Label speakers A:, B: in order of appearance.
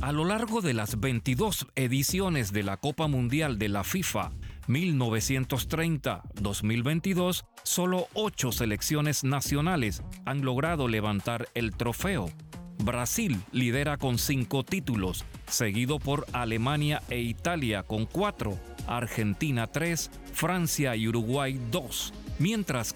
A: A lo largo de las 22 ediciones de la Copa Mundial de la FIFA 1930-2022, solo 8 selecciones nacionales han logrado levantar el trofeo. Brasil lidera con 5 títulos, seguido por Alemania e Italia con 4, Argentina 3, Francia y Uruguay 2, mientras